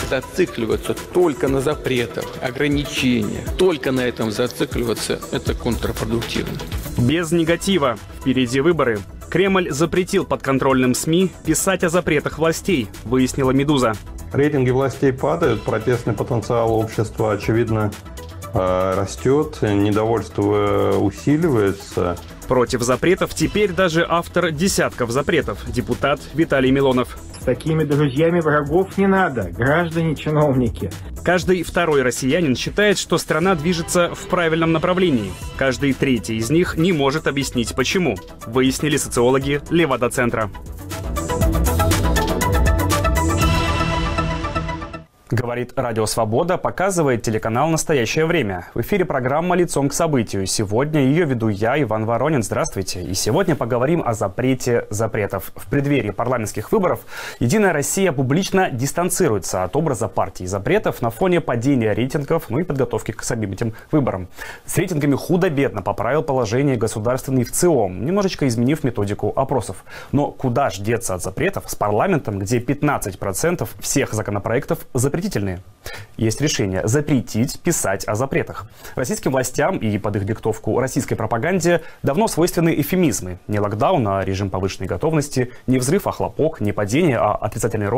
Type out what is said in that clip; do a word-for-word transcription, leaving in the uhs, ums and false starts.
зацикливаться только на запретах, ограничениях, только на этом зацикливаться – это контрпродуктивно. Без негатива. Впереди выборы. Кремль запретил подконтрольным СМИ писать о запретах властей, выяснила «Медуза». Рейтинги властей падают, протестный потенциал общества, очевидно, растет, недовольство усиливается. Против запретов теперь даже автор десятков запретов, депутат Виталий Милонов. С такими друзьями врагов не надо, граждане-чиновники. Каждый второй россиянин считает, что страна движется в правильном направлении. Каждый третий из них не может объяснить, почему, выяснили социологи Левада-центра. Говорит Радио Свобода, показывает телеканал «Настоящее время». В эфире программа «Лицом к событию». Сегодня ее веду я, Иван Воронин. Здравствуйте. И сегодня поговорим о запрете запретов. В преддверии парламентских выборов «Единая Россия» публично дистанцируется от образа партии запретов на фоне падения рейтингов, ну и подготовки к самим этим выборам. С рейтингами худо-бедно поправил положение государственный ВЦИОМ, немножечко изменив методику опросов. Но куда ж деться от запретов с парламентом, где пятнадцать процентов всех законопроектов запретительные? Есть решение запретить писать о запретах. Российским властям и под их диктовку российской пропаганде давно свойственны эвфемизмы. Не локдаун, а режим повышенной готовности, не взрыв, а хлопок, не падение, а отрицательный рост.